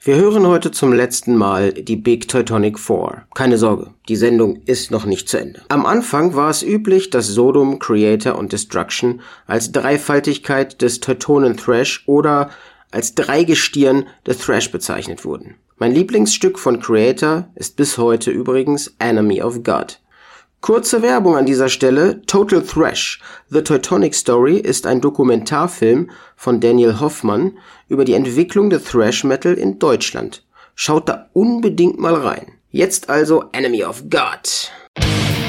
Wir hören heute zum letzten Mal die Big Teutonic Four. Keine Sorge, die Sendung ist noch nicht zu Ende. Am Anfang war es üblich, dass Sodom, Creator und Destruction als Dreifaltigkeit des Teutonen-Thrash oder als Dreigestirn des Thrash bezeichnet wurden. Mein Lieblingsstück von Creator ist bis heute übrigens Enemy of God. Kurze Werbung an dieser Stelle. Total Thrash, The Teutonic Story ist ein Dokumentarfilm von Daniel Hoffmann über die Entwicklung des Thrash Metal in Deutschland. Schaut da unbedingt mal rein. Jetzt also Enemy of God.